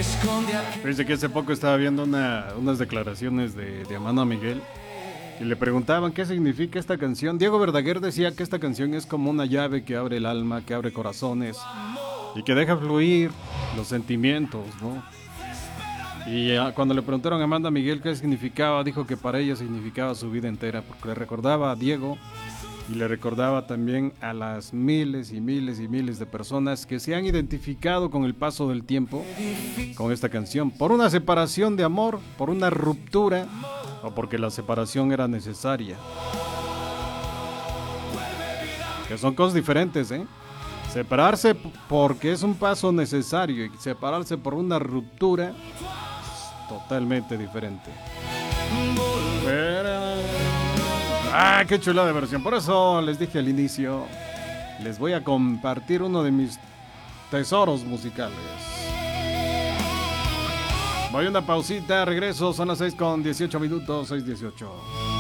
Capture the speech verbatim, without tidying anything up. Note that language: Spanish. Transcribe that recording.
Fíjense que hace poco estaba viendo una, unas declaraciones de, de Amanda Miguel y le preguntaban qué significa esta canción. Diego Verdaguer decía que esta canción es como una llave que abre el alma, que abre corazones y que deja fluir los sentimientos, ¿no? Y uh, cuando le preguntaron a Amanda Miguel qué significaba, dijo que para ella significaba su vida entera, porque le recordaba a Diego y le recordaba también a las miles y miles y miles de personas que se han identificado con el paso del tiempo con esta canción, por una separación de amor, por una ruptura o porque la separación era necesaria. Que son cosas diferentes, ¿eh? Separarse porque es un paso necesario y separarse por una ruptura es totalmente diferente. Pero... ¡ah, qué chula de versión! Por eso les dije al inicio, les voy a compartir uno de mis tesoros musicales. Voy a una pausita, regreso, son las seis con dieciocho minutos, seis dieciocho.